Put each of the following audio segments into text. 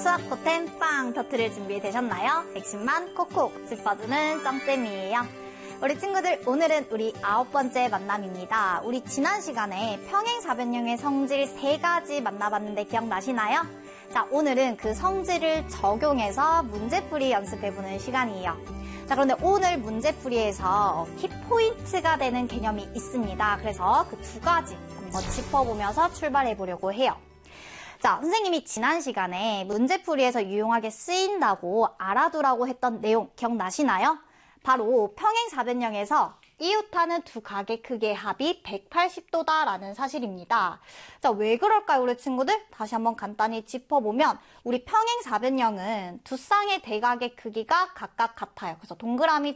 수학고템 빵 터트릴 준비 되셨나요? 핵심만 콕콕 짚어주는 짱쌤이에요. 우리 친구들, 오늘은 우리 9번째 만남입니다. 우리 지난 시간에 평행사변형의 성질 3가지 만나봤는데 기억나시나요? 자, 오늘은 그 성질을 적용해서 문제풀이 연습해보는 시간이에요. 자, 그런데 오늘 문제풀이에서 키포인트가 되는 개념이 있습니다. 그래서 그 2가지 한번 짚어보면서 출발해보려고 해요. 자, 선생님이 지난 시간에 문제풀이에서 유용하게 쓰인다고 알아두라고 했던 내용 기억나시나요? 바로 평행사변형에서 이웃하는 두 각의 크기의 합이 180도다라는 사실입니다. 자, 왜 그럴까요, 우리 친구들? 다시 한번 간단히 짚어보면 우리 평행사변형은 두 쌍의 대각의 크기가 각각 같아요. 그래서 동그라미,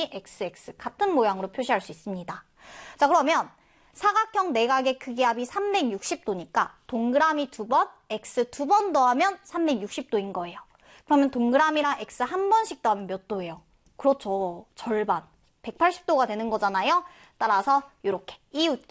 XX 같은 모양으로 표시할 수 있습니다. 자, 그러면 사각형 내각의 크기 합이 360도니까 동그라미 2번, X 2번 더하면 360도인 거예요. 그러면 동그라미랑 X 한 번씩 더하면 몇 도예요? 그렇죠. 절반. 180도가 되는 거잖아요. 따라서 이렇게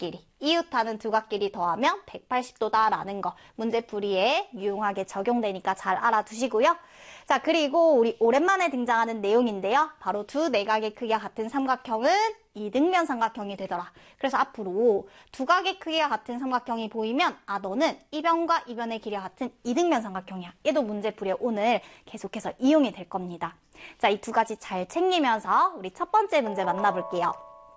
이웃하는 두 각끼리 더하면 180도다라는 거 문제풀이에 유용하게 적용되니까 잘 알아두시고요. 자, 그리고 우리 오랜만에 등장하는 내용인데요. 바로 두 내각의 크기가 같은 삼각형은 이등변 삼각형이 되더라. 그래서 앞으로 두 각의 크기가 같은 삼각형이 보이면 너는 이 변과 이 변의 길이가 같은 이등변 삼각형이야. 얘도 문제풀이에 오늘 계속해서 이용이 될 겁니다. 자, 이 2가지 잘 챙기면서 우리 첫 번째 문제 만나볼게요.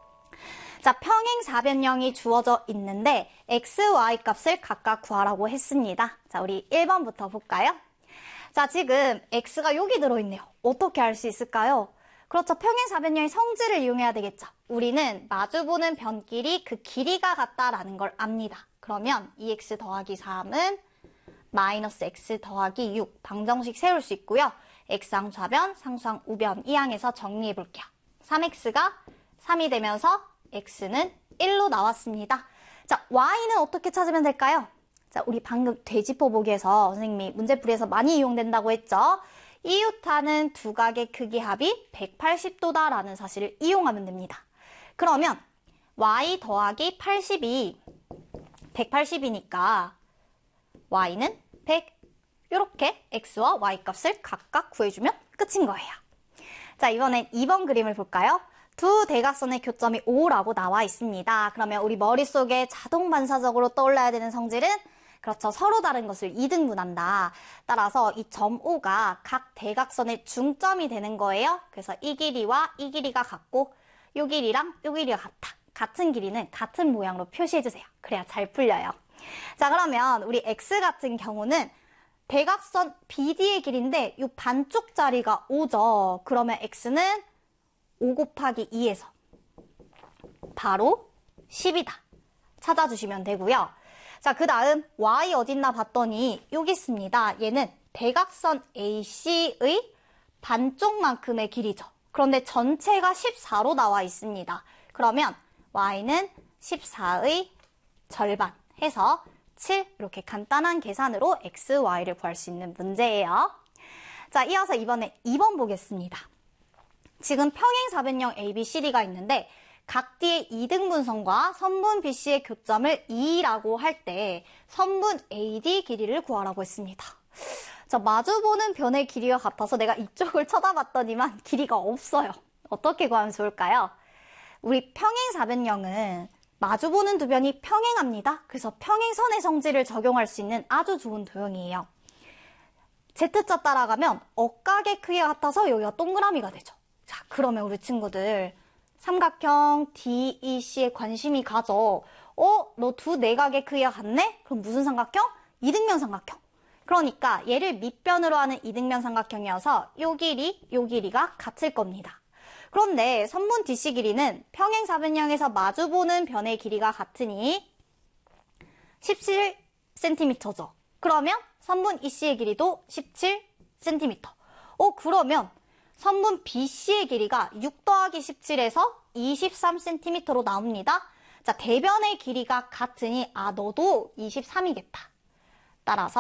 자, 평행사변형이 주어져 있는데 x, y 값을 각각 구하라고 했습니다. 자, 우리 1번부터 볼까요? 자, 지금 x가 여기 들어있네요. 어떻게 알 수 있을까요? 그렇죠. 평행사변형의 성질을 이용해야 되겠죠. 우리는 마주보는 변끼리 그 길이가 같다라는 걸 압니다. 그러면 2x 더하기 3은 마이너스 x 더하기 6 방정식 세울 수 있고요. x항 좌변, 상수항 우변 이 항에서 정리해 볼게요. 3x가 3이 되면서 x는 1로 나왔습니다. 자, y는 어떻게 찾으면 될까요? 자, 우리 방금 되짚어보기에서 선생님이 문제풀이에서 많이 이용된다고 했죠. 이웃하는 두 각의 크기 합이 180도다라는 사실을 이용하면 됩니다. 그러면 y 더하기 80이 180이니까 y는 100 이렇게 x와 y 값을 각각 구해주면 끝인 거예요. 자, 이번엔 2번 그림을 볼까요? 두 대각선의 교점이 5라고 나와 있습니다. 그러면 우리 머릿속에 자동 반사적으로 떠올라야 되는 성질은 그렇죠. 서로 다른 것을 이등분한다. 따라서 이 점 5가 각 대각선의 중점이 되는 거예요. 그래서 이 길이와 이 길이가 같고 이 길이랑 이 길이가 같아. 같은 길이는 같은 모양으로 표시해주세요. 그래야 잘 풀려요. 자, 그러면 우리 x 같은 경우는 대각선 BD의 길인데 이 반쪽 자리가 5죠. 그러면 x는 5 곱하기 2에서 바로 10이다. 찾아주시면 되고요. 자, 그 다음 y 어딨나 봤더니 여기 있습니다. 얘는 대각선 AC의 반쪽만큼의 길이죠. 그런데 전체가 14로 나와 있습니다. 그러면 y는 14의 절반 해서 7 이렇게 간단한 계산으로 x, y를 구할 수 있는 문제예요. 자, 이어서 이번에 2번 보겠습니다. 지금 평행사변형 ABCD가 있는데 각 뒤의 이등분선과 선분 BC의 교점을 2라고 할 때 선분 AD 길이를 구하라고 했습니다. 자, 마주보는 변의 길이가 같아서 내가 이쪽을 쳐다봤더니만 길이가 없어요. 어떻게 구하면 좋을까요? 우리 평행사변형은 마주보는 두 변이 평행합니다. 그래서 평행선의 성질을 적용할 수 있는 아주 좋은 도형이에요. Z자 따라가면 억각의 크기가 같아서 여기가 동그라미가 되죠. 자, 그러면 우리 친구들 삼각형 DEC에 관심이 가져. 너 두 내각의 크기가 같네? 그럼 무슨 삼각형? 이등변 삼각형. 그러니까 얘를 밑변으로 하는 이등변 삼각형이어서 요 길이가 같을 겁니다. 그런데 선분 DC 길이는 평행사변형에서 마주보는 변의 길이가 같으니 17cm죠. 그러면 선분 EC의 길이도 17cm. 그러면 선분 BC의 길이가 6 더하기 17에서 23cm로 나옵니다. 자, 대변의 길이가 같으니 너도 23이겠다. 따라서